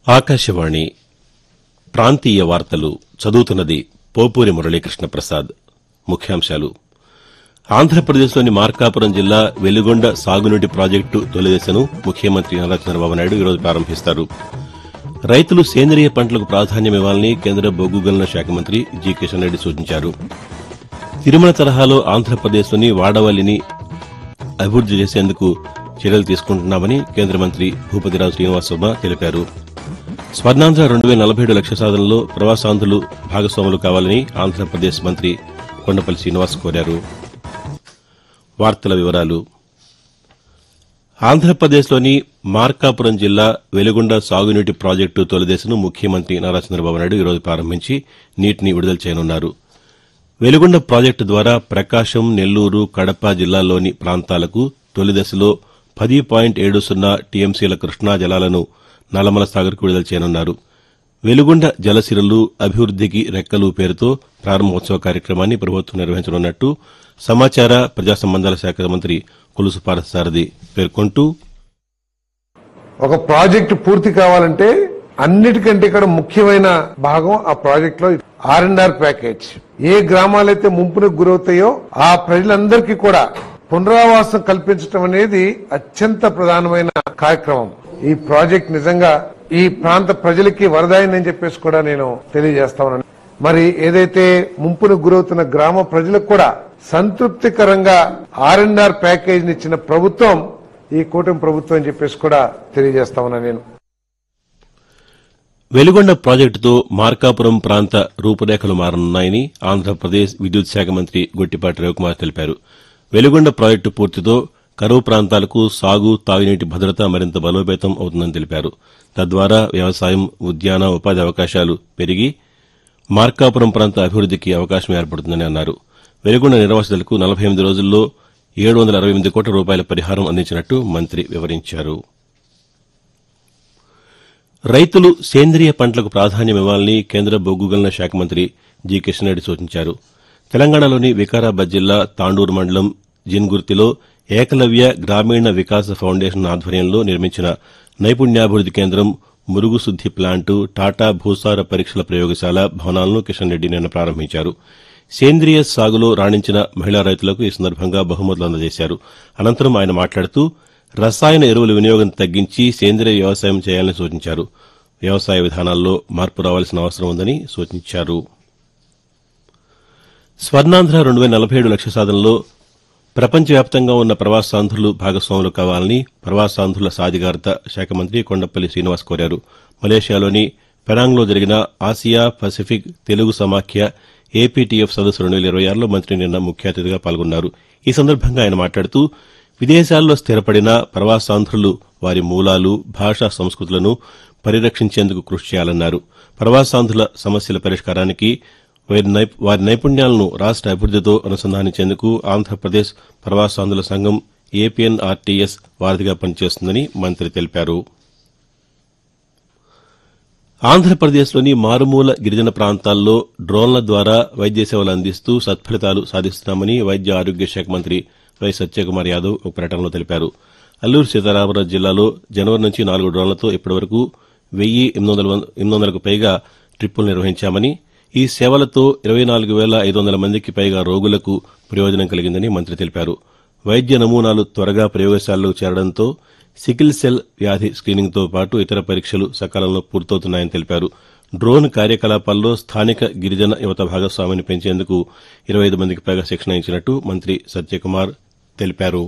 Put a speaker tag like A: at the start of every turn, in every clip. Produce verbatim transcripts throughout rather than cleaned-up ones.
A: ఆకాశవాణి ప్రాంతీయ వార్తలు చదువుతున్నది పోపూరి మురళీకృష్ణ ప్రసాద్. ముఖ్యాంశాలు. ఆంధ్రప్రదేశ్లోని మార్కాపురం జిల్లా వెలుగొండ సాగునీటి ప్రాజెక్టు తొలిదశను ముఖ్యమంత్రి నారా చంద్రబాబు నాయుడు ఈరోజు ప్రారంభిస్తారు. రైతులు సేంద్రియ పంటలకు ప్రాధాన్యమివ్వాలని కేంద్ర బొగ్గు గనుల శాఖ మంత్రి జి కిషన్ రెడ్డి సూచించారు. తిరుమల తరహాలో ఆంధ్రప్రదేశ్లోని వాడవల్లిని అభివృద్ది చేసేందుకు చర్యలు తీసుకుంటున్నామని కేంద్ర మంత్రి భూపతిరాజు శ్రీనివాసవర్మ తెలిపారు. స్వర్ణాంధ్ర రెండు వేల నలభై ఏడు లక్ష్య సాధనలో ప్రవాసాంధ్రులు భాగస్వాములు కావాలని ఆంధ్రప్రదేశ్ మంత్రి కొండపల్లి శ్రీనివాస్ కోరారు. వార్తల వివరాలు. ఆంధ్రప్రదేశ్లోని మార్కాపురం జిల్లా వెలుగొండ సాగునీటి ప్రాజెక్టు తొలిదశను ముఖ్యమంత్రి నారా చంద్రబాబు నాయుడు ఈరోజు ప్రారంభించి నీటిని విడుదల చేయనున్నారు. వెలుగొండ ప్రాజెక్టు ద్వారా ప్రకాశం, నెల్లూరు, కడప జిల్లాల్లోని ప్రాంతాలకు తొలిదశలో పది పాయింట్ ఏడు సున్నా టీఎంసీల కృష్ణా జలాలను నల్లమల సాగర్కు విడుదల చేయనున్నారు. వెలుగొండ జలసిరలు అభివృద్దికి రెక్కలు పేరుతో ప్రారంభోత్సవ కార్యక్రమాన్ని ప్రభుత్వం నిర్వహించనున్నట్టు సమాచార ప్రజా సంబంధాల శాఖ మంత్రి కొలుసు పార్థసారథి పేర్కొంటూ,
B: ఒక ప్రాజెక్టు పూర్తి కావాలంటే అన్నిటికంటే ఇక్కడ ముఖ్యమైన భాగం ఆ ప్రాజెక్ట్ లో ఆర్ అండ్ ఆర్ ప్యాకేజ్. ఏ గ్రామాలైతే ముంపునకు గురవుతాయో ఆ ప్రజలందరికీ కూడా పునరావాసం కల్పించడం అనేది అత్యంత ప్రధానమైన కార్యక్రమం. ఈ ప్రాజెక్ట్ నిజంగా ఈ ప్రాంత ప్రజలకి వరదాయని చెప్పేసి కూడా నేను తెలియజేస్తా ఉన్నాను. మరి ఏదైతే ముంపునకు గురవుతున్న గ్రామ ప్రజలకు కూడా సంతృప్తికరంగా ఆర్ అండ్ ఆర్ ప్యాకేజ్ ఇచ్చిన ప్రభుత్వం ఈ కూటమి ప్రభుత్వం అని చెప్పేసి కూడా తెలియజేస్తా ఉన్నాను నేను.
A: వెలుగొండ ప్రాజెక్టుతో మార్కాపురం ప్రాంత రూపురేఖలు మారనున్నాయని ఆంధ్రప్రదేశ్ విద్యుత్ శాఖ మంత్రి గొట్టిపాటి రవికుమార్ తెలిపారు. వెలుగొండ ప్రాజెక్టు పూర్తితో కరువు ప్రాంతాలకు సాగు, తాగునీటి భద్రత మరింత బలోపేతం అవుతుందని తెలిపారు. తద్వారా వ్యవసాయం, ఉద్యాన, ఉపాధి అవకాశాలు పెరిగి మార్కాపురం ప్రాంత అభివృద్దికి అవకాశం ఏర్పడుతుందని అన్నారు. వెలుగొండ నిర్వాసితులకు నలభై ఎనిమిది రోజుల్లో ఏడు వందల అరవై ఎనిమిది కోట్ల రూపాయల పరిహారం అందించినట్టు మంత్రి వివరించారు. రైతులు సేంద్రియ పంటలకు ప్రాధాన్యమివ్వాలని కేంద్ర బొగ్గు గనుల శాఖ మంత్రి జి కిషన్ రెడ్డి సూచించారు. తెలంగాణలోని వికారాబాద్ జిల్లా తాండూరు మండలం జిన్గుర్తిలో ఏకలవ్య గ్రామీణ వికాస ఫౌండేషన్ ఆధ్వర్యంలో నిర్మించిన నైపుణ్యాభివృద్ది కేంద్రం, మురుగు శుద్ది ప్లాంటు, టాటా భూసార పరీక్షల ప్రయోగశాల భవనాలను కిషన్ రెడ్డి నిన్న ప్రారంభించారు. సేంద్రియ సాగులో రాణించిన మహిళా రైతులకు ఈ సందర్భంగా బహుమతులు అందజేశారు. అనంతరం ఆయన మాట్లాడుతూ రసాయన ఎరువుల వినియోగం తగ్గించి సేంద్రియ వ్యవసాయం చేయాలని సూచించారు. వ్యవసాయ విధానాల్లో మార్పు రావాల్సిన అవసరం ఉందని సూచించారు. స్వర్ణాంధ్ర రెండు వేల నలభై ఏడు లక్ష్య సాధనలో ప్రపంచవ్యాప్తంగా ఉన్న ప్రవాసాంధ్రులు భాగస్వాములు కావాలని ప్రవాసాంధ్రుల సాధికారత శాఖ మంత్రి కొండపల్లి శ్రీనివాస్ కోరారు. మలేషియాలోని పెనాంగ్లో జరిగిన ఆసియా పసిఫిక్ తెలుగు సమాఖ్య ఏపీటీఎఫ్ సదస్సు రెండు వేల ఇరవై ఆరులో మంత్రి నిన్న ముఖ్య అతిథిగా పాల్గొన్నారు. ఈ సందర్భంగా ఆయన మాట్లాడుతూ విదేశాల్లో స్థిరపడిన ప్రవాసాంధ్రులు వారి మూలాలు, భాషా సంస్కృతులను పరిరక్షించేందుకు కృషి చేయాలన్నారు. ప్రవాసాంధ్రుల సమస్యల పరిష్కారానికి వారి నైపుణ్యాలను రాష్ట అభివృద్దితో అనుసంధానించేందుకు ఆంధ్రప్రదేశ్ ప్రవాసాంధ్రుల సంఘం ఏపీఎన్ఆర్టీఎస్ వారధిగా పనిచేస్తుందని మంత్రి తెలిపారు. ఆంధ్రప్రదేశ్లోని మారుమూల గిరిజన ప్రాంతాల్లో డ్రోన్ల ద్వారా వైద్య సేవలు అందిస్తూ సత్ఫలితాలు సాధిస్తున్నామని వైద్య ఆరోగ్య శాఖ మంత్రి వై సత్యకుమార్ యాదవ్ ఒక ప్రకటనలో తెలిపారు. అల్లూరు సీతారామరాజు జిల్లాలో జనవరి నుంచి నాలుగు డ్రోన్లతో ఇప్పటివరకు వెయ్యి ఎనిమిది వందలకు పైగా ట్రిప్పులు నిర్వహించామని, ఈ సేవలతో ఇరవై నాలుగు వేల ఐదు వందల మందికి పైగా రోగులకు ప్రయోజనం కలిగిందని మంత్రి తెలిపారు. వైద్య నమూనాలు త్వరగా ప్రయోగశాలలోకి చేరడంతో సికిల్ సెల్ వ్యాధి స్క్రీనింగ్తో పాటు ఇతర పరీక్షలు సకాలంలో పూర్తవుతున్నాయని తెలిపారు. డ్రోన్ కార్యకలాపాల్లో స్థానిక గిరిజన యువత భాగస్వామ్యాన్ని పెంచేందుకు ఇరవై ఐదు మందికి పైగా శిక్షణ ఇచ్చినట్టు మంత్రి సత్యకుమార్ తెలిపారు.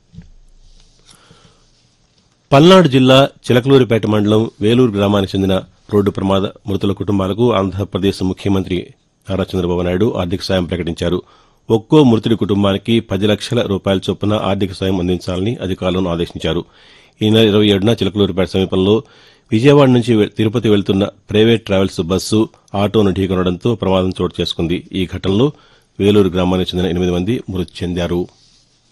A: పల్నాడు జిల్లా చిలకలూరిపేట మండలం వేలూరు గ్రామానికి చెందిన రోడ్డు ప్రమాద మృతుల కుటుంబాలకు ఆంధ్రప్రదేశ్ ముఖ్యమంత్రి నారా చంద్రబాబు నాయుడు ఆర్థిక సాయం ప్రకటించారు. ఒక్కో మృతుడి కుటుంబానికి పది లక్షల రూపాయల చొప్పున ఆర్థిక సాయం అందించాలని అధికారులను ఆదేశించారు. ఈ నెల ఇరవై ఏడున చిలకలూరిపేట సమీపంలో విజయవాడ నుంచి తిరుపతి వెళ్తున్న ప్రైవేట్ ట్రావెల్స్ బస్సు ఆటోను ఢీకొనడంతో ప్రమాదం చోటు చేసుకుంది. ఈ ఘటనలో వేలూరు గ్రామానికి చెందిన ఎనిమిది మంది మృతి చెందారు.